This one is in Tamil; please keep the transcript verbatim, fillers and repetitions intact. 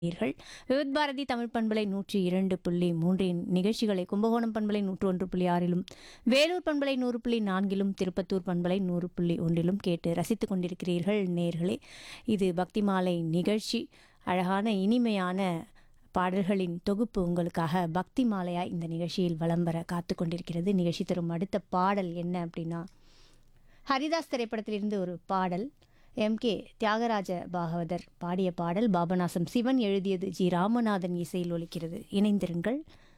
ீர்கள் விவித் பாரதி தமிழ் பண்பலை நூற்றி இரண்டு புள்ளி மூன்றின் நிகழ்ச்சிகளை கும்பகோணம் பண்பலை நூற்று ஒன்று புள்ளி ஆறிலும் வேலூர் பண்பலை நூறு புள்ளி நான்கிலும் திருப்பத்தூர் பண்பலை நூறு புள்ளி ஒன்றிலும் கேட்டு ரசித்துக் கொண்டிருக்கிறீர்கள் நேர்களே. இது பக்தி மாலை நிகழ்ச்சி. அழகான இனிமையான பாடல்களின் தொகுப்பு உங்களுக்காக பக்தி மாலையாய் இந்த நிகழ்ச்சியில் வலம் வர காத்து கொண்டிருக்கிறது. நிகழ்ச்சி தரும் அடுத்த பாடல் என்ன அப்படின்னா, ஹரிதாஸ் திரைப்படத்திலிருந்து ஒரு பாடல். எம் கே தியாகராஜ பாகவதர் பாடிய பாடல். பாபநாசம் சிவன் எழுதியது. ஜி ராமநாதன் இசையில் ஒலிக்கிறது. இணைந்திருங்கள்.